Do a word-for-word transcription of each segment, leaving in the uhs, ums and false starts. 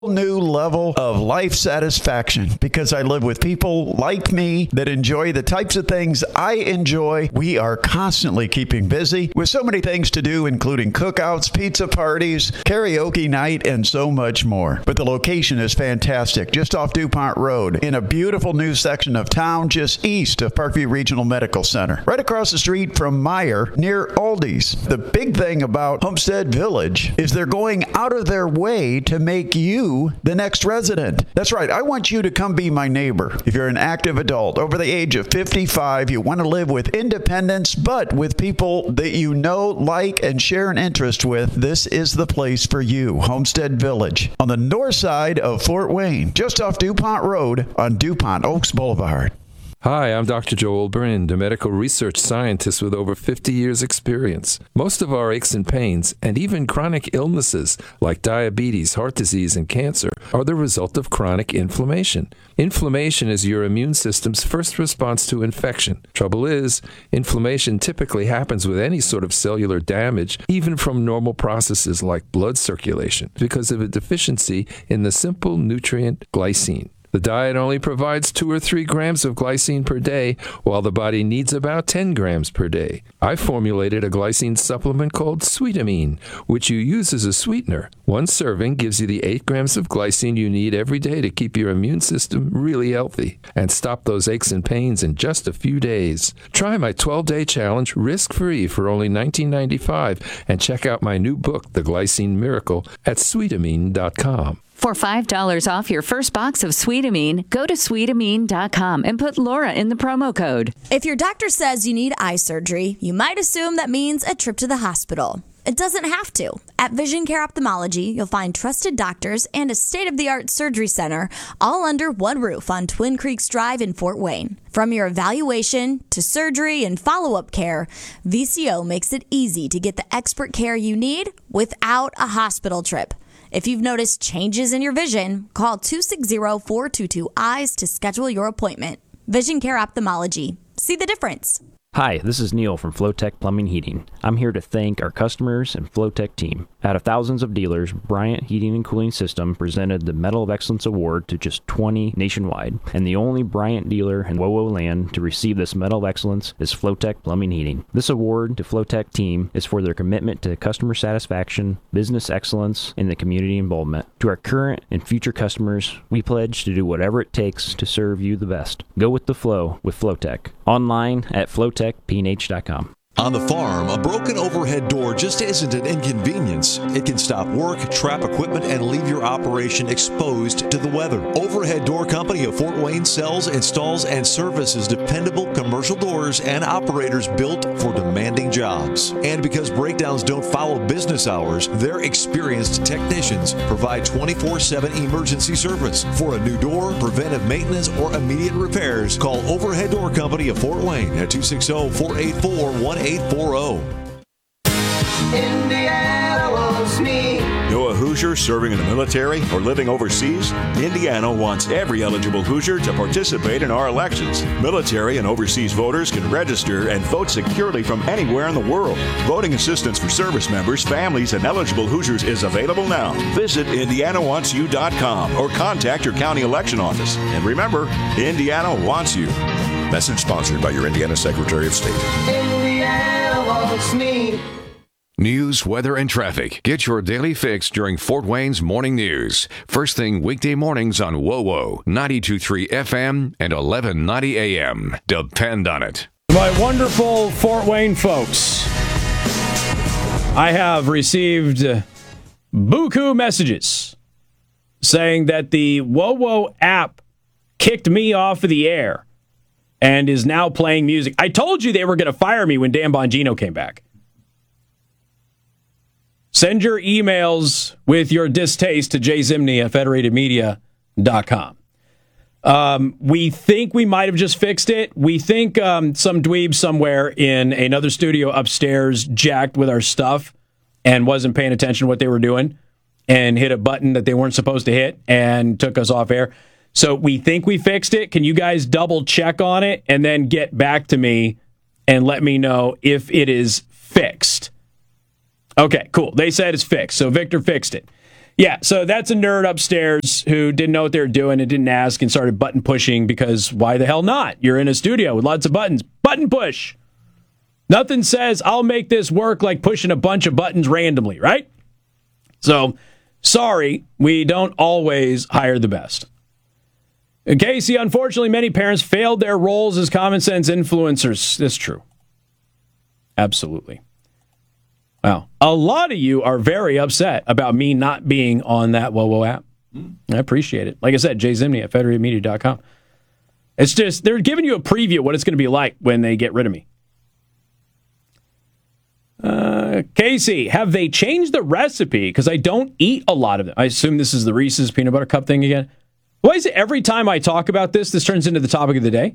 New level of life satisfaction because I live with people like me that enjoy the types of things I enjoy. We are constantly keeping busy with so many things to do, including cookouts, pizza parties, karaoke night, and so much more. But the location is fantastic, just off DuPont Road in a beautiful new section of town just east of Parkview Regional Medical Center, right across the street from Meijer near Aldi's. The big thing about Homestead Village is they're going out of their way to make you the next resident. That's right. I want you to come be my neighbor. If you're an active adult over the age of fifty-five, you want to live with independence, but with people that you know, like, and share an interest with, this is the place for you. Homestead Village on the north side of Fort Wayne, just off DuPont Road on DuPont Oaks Boulevard. Hi, I'm Doctor Joel Brind, a medical research scientist with over fifty years experience. Most of our aches and pains, and even chronic illnesses like diabetes, heart disease, and cancer, are the result of chronic inflammation. Inflammation is your immune system's first response to infection. Trouble is, inflammation typically happens with any sort of cellular damage, even from normal processes like blood circulation, because of a deficiency in the simple nutrient glycine. The diet only provides two or three grams of glycine per day, while the body needs about ten grams per day. I formulated a glycine supplement called Sweetamine, which you use as a sweetener. One serving gives you the eight grams of glycine you need every day to keep your immune system really healthy and stop those aches and pains in just a few days. Try my twelve-day challenge risk-free for only nineteen ninety-five and check out my new book, The Glycine Miracle, at sweetamine dot com. For five dollars off your first box of Sweetamine, go to sweetamine dot com and put Laura in the promo code. If your doctor says you need eye surgery, you might assume that means a trip to the hospital. It doesn't have to. At Vision Care Ophthalmology, you'll find trusted doctors and a state-of-the-art surgery center all under one roof on Twin Creeks Drive in Fort Wayne. From your evaluation to surgery and follow-up care, V C O makes it easy to get the expert care you need without a hospital trip. If you've noticed changes in your vision, call two six zero, four two two, eyes to schedule your appointment. Vision Care Ophthalmology. See the difference. Hi, this is Neil from Flowtech Plumbing Heating. I'm here to thank our customers and Flowtech team. Out of thousands of dealers, Bryant Heating and Cooling System presented the Medal of Excellence Award to just twenty nationwide, and the only Bryant dealer in WoWo land to receive this Medal of Excellence is Flowtech Plumbing Heating. This award to Flowtech team is for their commitment to customer satisfaction, business excellence, and the community involvement. To our current and future customers, we pledge to do whatever it takes to serve you the best. Go with the flow with Flowtech. Online at flowtech p n h dot com. On the farm, a broken overhead door just isn't an inconvenience. It can stop work, trap equipment, and leave your operation exposed to the weather. Overhead Door Company of Fort Wayne sells, installs, and services dependable commercial doors and operators built for demanding jobs. And because breakdowns don't follow business hours, their experienced technicians provide twenty-four seven emergency service. For a new door, preventive maintenance, or immediate repairs, call Overhead Door Company of Fort Wayne at two six zero, four eight four, one eight four zero. Indiana wants me. Know a Hoosier serving in the military or living overseas? Indiana wants every eligible Hoosier to participate in our elections. Military and overseas voters can register and vote securely from anywhere in the world. Voting assistance for service members, families, and eligible Hoosiers is available now. Visit indiana wants you dot com or contact your county election office. And remember, Indiana wants you. Message sponsored by your Indiana Secretary of State. Indiana wants me. News, weather, and traffic. Get your daily fix during Fort Wayne's Morning News. First thing weekday mornings on WoWo, ninety-two point three F M and eleven ninety A M. Depend on it. My wonderful Fort Wayne folks, I have received buku messages saying that the WoWo app kicked me off of the air and is now playing music. I told you they were going to fire me when Dan Bongino came back. Send your emails with your distaste to jzimney at federated media dot com. Um, we think we might have just fixed it. We think um, some dweeb somewhere in another studio upstairs jacked with our stuff and wasn't paying attention to what they were doing and hit a button that they weren't supposed to hit and took us off air. So we think we fixed it. Can you guys double check on it and then get back to me and let me know if it is fixed? Okay, cool. They said it's fixed. So Victor fixed it. Yeah, so that's a nerd upstairs who didn't know what they were doing and didn't ask and started button pushing because why the hell not? You're in a studio with lots of buttons. Button push. Nothing says I'll make this work like pushing a bunch of buttons randomly, right? So, sorry, we don't always hire the best. In Casey, unfortunately, many parents failed their roles as common sense influencers. That's true. Absolutely. Wow. A lot of you are very upset about me not being on that WoWo app. I appreciate it. Like I said, Jay Zimney at federated media dot com. It's just, they're giving you a preview of what it's going to be like when they get rid of me. Uh, Casey, have they changed the recipe? Because I don't eat a lot of them. I assume this is the Reese's peanut butter cup thing again. Why is it every time I talk about this, this turns into the topic of the day?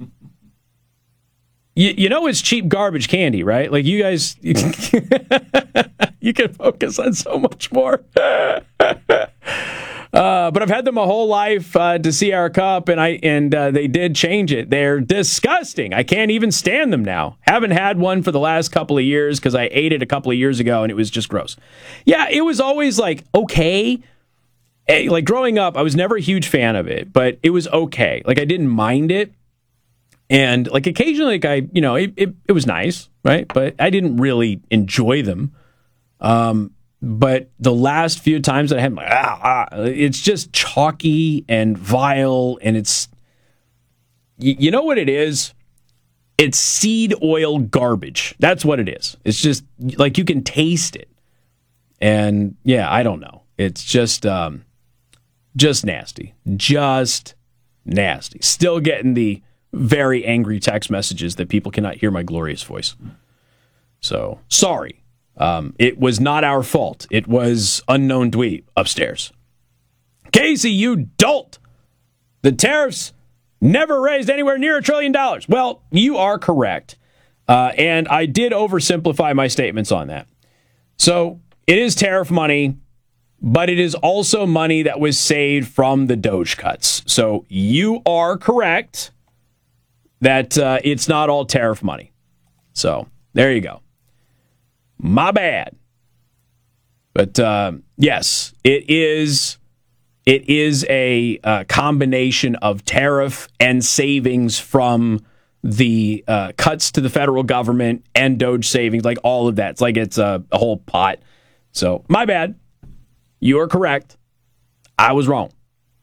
You, you know it's cheap garbage candy, right? Like, you guys, you can, you can focus on so much more. uh, but I've had them my whole life uh, to see our cup, and I and uh, they did change it. They're disgusting. I can't even stand them now. Haven't had one for the last couple of years because I ate it a couple of years ago, and it was just gross. Yeah, it was always like, okay. Like, growing up, I was never a huge fan of it, but it was okay. Like, I didn't mind it. And, like, occasionally, like, I, you know, it, it, it was nice, right? But I didn't really enjoy them. Um, but the last few times that I had, like, ah, ah, it's just chalky and vile, and it's, you, you know what it is? It's seed oil garbage. That's what it is. It's just, like, you can taste it. And, yeah, I don't know. It's just, um, just nasty. Just nasty. Still getting the very angry text messages that people cannot hear my glorious voice. So, sorry. Um, it was not our fault. It was unknown dweeb upstairs. Casey, you dolt! The tariffs never raised anywhere near a trillion dollars. Well, you are correct. Uh, and I did oversimplify my statements on that. So, it is tariff money, but it is also money that was saved from the Doge cuts. So, you are correct that uh, it's not all tariff money. So, there you go. My bad. But, uh, yes, it is it is a uh, combination of tariff and savings from the uh, cuts to the federal government and Doge savings, like all of that. It's like it's a, a whole pot. So, my bad. You are correct. I was wrong.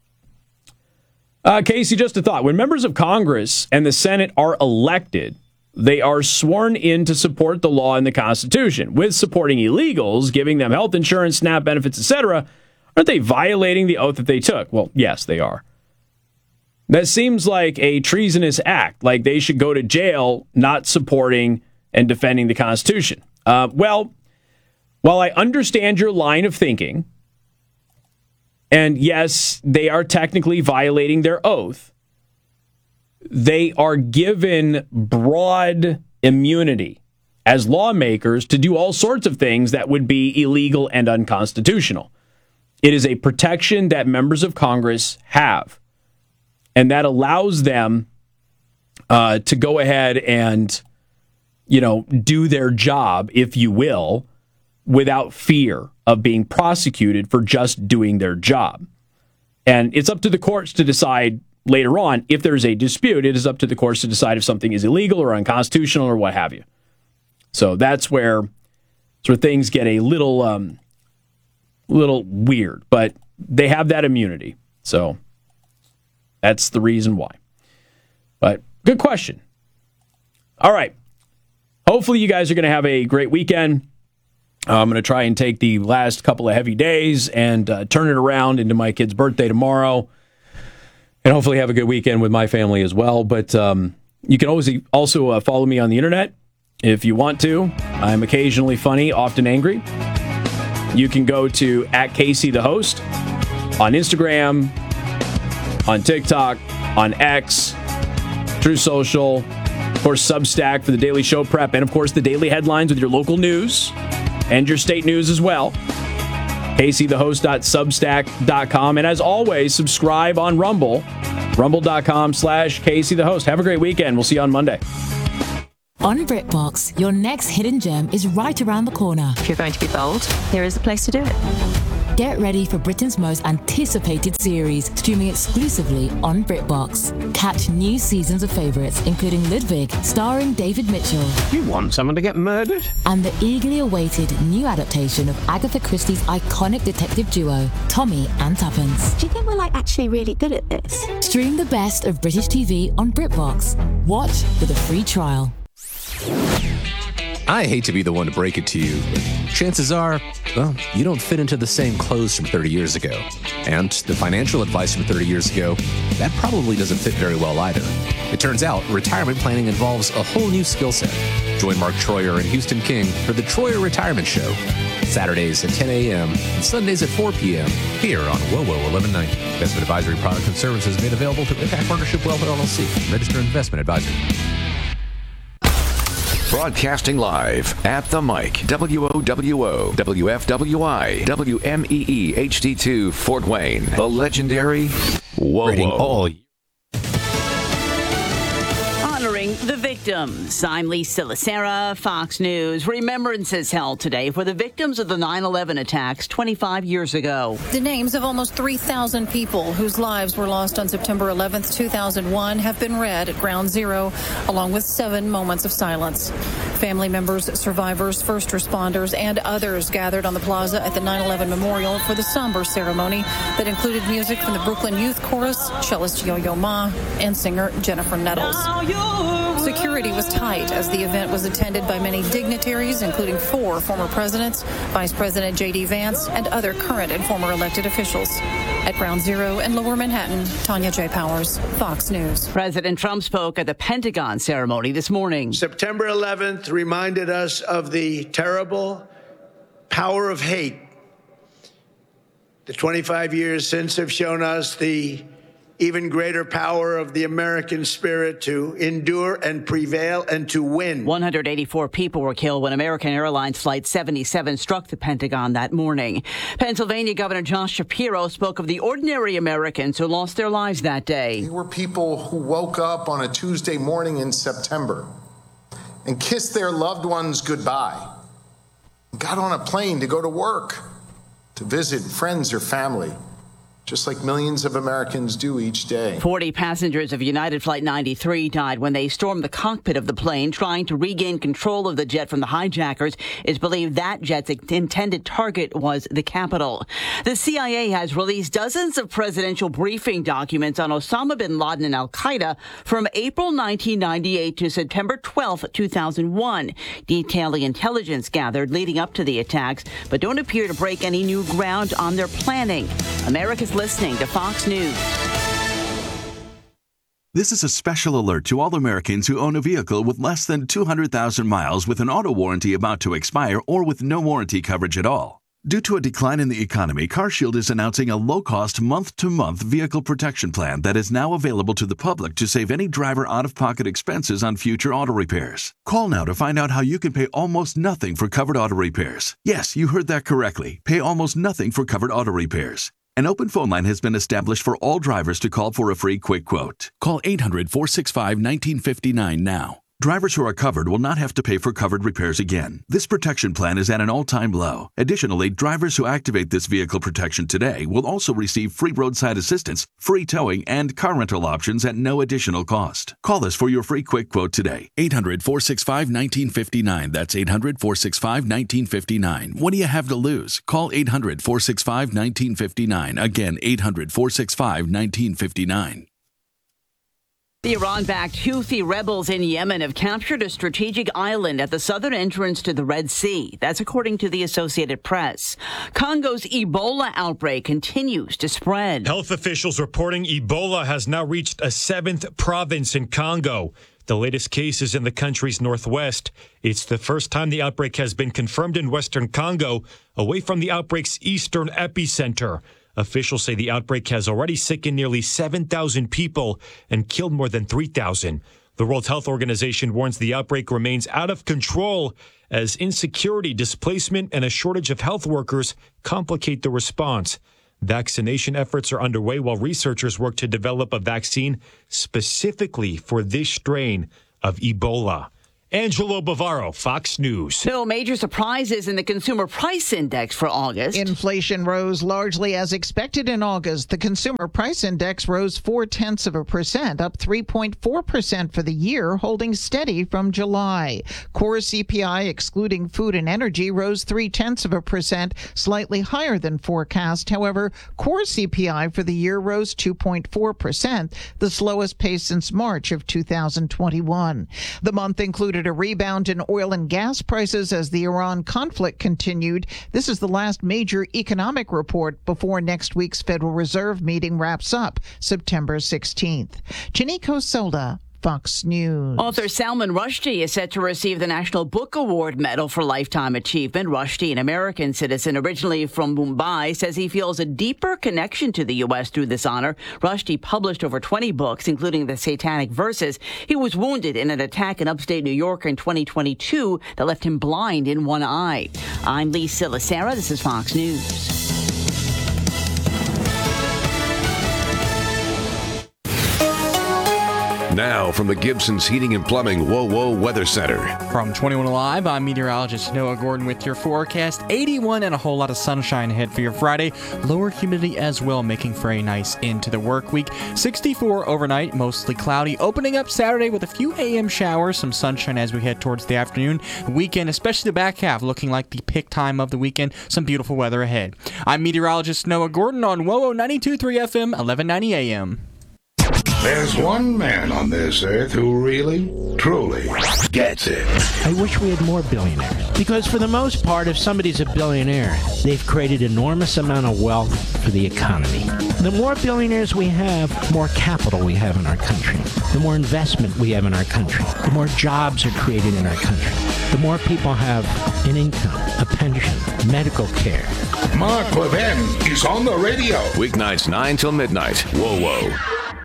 Uh, Casey, just a thought. When members of Congress and the Senate are elected, they are sworn in to support the law and the Constitution. With supporting illegals, giving them health insurance, SNAP benefits, et cetera, aren't they violating the oath that they took? Well, yes, they are. That seems like a treasonous act, like they should go to jail not supporting and defending the Constitution. Uh, well, while I understand your line of thinking, and yes, they are technically violating their oath, they are given broad immunity as lawmakers to do all sorts of things that would be illegal and unconstitutional. It is a protection that members of Congress have, and that allows them uh, to go ahead and, you know, do their job, if you will, without fear of being prosecuted for just doing their job. And it's up to the courts to decide later on, if there's a dispute, it is up to the courts to decide if something is illegal or unconstitutional or what have you. So that's where sort of things get a little, um, little weird, but they have that immunity. So that's the reason why. But good question. All right. Hopefully you guys are going to have a great weekend. Uh, I'm going to try and take the last couple of heavy days and uh, turn it around into my kid's birthday tomorrow. And hopefully have a good weekend with my family as well. But um, you can always also uh, follow me on the internet if you want to. I'm occasionally funny, often angry. You can go to at Casey the Host on Instagram, on TikTok, on X, True Social, of course, Substack for the daily show prep, and of course the daily headlines with your local news and your state news as well. Casey the Host dot substack dot com. And as always, subscribe on Rumble, rumble dot com slash Casey the Host. Have a great weekend. We'll see you on Monday. On BritBox, your next hidden gem is right around the corner. If you're going to be bold, here is the place to do it. Get ready for Britain's most anticipated series, streaming exclusively on BritBox. Catch new seasons of favourites, including Ludwig, starring David Mitchell. You want someone to get murdered? And the eagerly awaited new adaptation of Agatha Christie's iconic detective duo, Tommy and Tuppence. Do you think we're like actually really good at this? Stream the best of British T V on BritBox. Watch with a free trial. I hate to be the one to break it to you, but chances are, well, you don't fit into the same clothes from thirty years ago. And the financial advice from thirty years ago, that probably doesn't fit very well either. It turns out retirement planning involves a whole new skill set. Join Mark Troyer and Houston King for the Troyer Retirement Show. Saturdays at ten a.m. and Sundays at four p.m. here on WOWO eleven ninety. Investment advisory products and services made available through Impact Partnership Wealth L L C. Registered investment advisor. Broadcasting live at the mic, W O W O, W F W I, W M E E H D two, Fort Wayne, the legendary WOWO. Honoring the victims. I'm Lisa Lacera, Fox News. Remembrances held today for the victims of the nine eleven attacks twenty-five years ago. The names of almost three thousand people whose lives were lost on September eleventh, two thousand one have been read at Ground Zero, along with seven moments of silence. Family members, survivors, first responders, and others gathered on the plaza at the nine eleven Memorial for the somber ceremony that included music from the Brooklyn Youth Chorus, cellist Yo-Yo Ma, and singer Jennifer Nettles. Security was tight as the event was attended by many dignitaries, including four former presidents, Vice President J D Vance, and other current and former elected officials. At Ground Zero in Lower Manhattan, Tanya J. Powers, Fox News. President Trump spoke at the Pentagon ceremony this morning. September eleventh reminded us of the terrible power of hate. The twenty-five years since have shown us the even greater power of the American spirit to endure and prevail and to win. one hundred eighty-four people were killed when American Airlines Flight seventy-seven struck the Pentagon that morning. Pennsylvania Governor Josh Shapiro spoke of the ordinary Americans who lost their lives that day. They were people who woke up on a Tuesday morning in September and kissed their loved ones goodbye, got on a plane to go to work, to visit friends or family, just like millions of Americans do each day. forty passengers of United Flight ninety-three died when they stormed the cockpit of the plane trying to regain control of the jet from the hijackers. It's believed that jet's intended target was the Capitol. The C I A has released dozens of presidential briefing documents on Osama bin Laden and al-Qaeda from April nineteen ninety-eight to September twelfth, two thousand one, detailing intelligence gathered leading up to the attacks, but don't appear to break any new ground on their planning. America's listening to Fox News. This is a special alert to all Americans who own a vehicle with less than two hundred thousand miles with an auto warranty about to expire or with no warranty coverage at all. Due to a decline in the economy, CarShield is announcing a low-cost month-to-month vehicle protection plan that is now available to the public to save any driver out-of-pocket expenses on future auto repairs. Call now to find out how you can pay almost nothing for covered auto repairs. Yes, you heard that correctly. Pay almost nothing for covered auto repairs. An open phone line has been established for all drivers to call for a free quick quote. Call eight hundred, four six five, one nine five nine now. Drivers who are covered will not have to pay for covered repairs again. This protection plan is at an all-time low. Additionally, drivers who activate this vehicle protection today will also receive free roadside assistance, free towing, and car rental options at no additional cost. Call us for your free quick quote today. eight hundred, four six five, one nine five nine. That's eight hundred, four six five, one nine five nine. What do you have to lose? Call eight hundred, four six five, one nine five nine. Again, eight hundred, four six five, one nine five nine. The Iran-backed Houthi rebels in Yemen have captured a strategic island at the southern entrance to the Red Sea. That's according to the Associated Press. Congo's Ebola outbreak continues to spread. Health officials reporting Ebola has now reached a seventh province in Congo. The latest case is in the country's northwest. It's the first time the outbreak has been confirmed in western Congo, away from the outbreak's eastern epicenter. Officials say the outbreak has already sickened nearly seven thousand people and killed more than three thousand. The World Health Organization warns the outbreak remains out of control as insecurity, displacement, and a shortage of health workers complicate the response. Vaccination efforts are underway while researchers work to develop a vaccine specifically for this strain of Ebola. Angelo Bavaro, Fox News. No major surprises in the Consumer Price Index for August. Inflation rose largely as expected in August. The Consumer Price Index rose four-tenths of a percent, up three point four percent for the year, holding steady from July. Core C P I, excluding food and energy, rose three-tenths of a percent, slightly higher than forecast. However, core C P I for the year rose two point four percent, the slowest pace since March of two thousand twenty-one. The month included a rebound in oil and gas prices as the Iran conflict continued. This is the last major economic report before next week's Federal Reserve meeting wraps up September sixteenth. Janiko Soda, Fox News. Author Salman Rushdie is set to receive the National Book Award Medal for Lifetime Achievement. Rushdie, an American citizen originally from Mumbai, says he feels a deeper connection to the U S through this honor. Rushdie published over twenty books, including the Satanic Verses. He was wounded in an attack in upstate New York in twenty twenty-two that left him blind in one eye. I'm Lee Silasera. This is Fox News. Now from the Gibson's Heating and Plumbing Whoa Whoa Weather Center. From twenty-one Alive, I'm meteorologist Noah Gordon with your forecast. eighty-one and a whole lot of sunshine ahead for your Friday. Lower humidity as well, making for a nice end to the work week. sixty-four overnight, mostly cloudy. Opening up Saturday with a few A M showers, some sunshine as we head towards the afternoon. Weekend, especially the back half, looking like the pick time of the weekend. Some beautiful weather ahead. I'm meteorologist Noah Gordon on W O W ninety-two point three F M, eleven ninety A M. There's one man on this earth who really, truly gets it. I wish we had more billionaires. Because for the most part, if somebody's a billionaire, they've created enormous amount of wealth for the economy. The more billionaires we have, the more capital we have in our country. The more investment we have in our country. The more jobs are created in our country. The more people have an income, a pension, medical care. Mark Levin is on the radio. Weeknights nine till midnight. Whoa, whoa.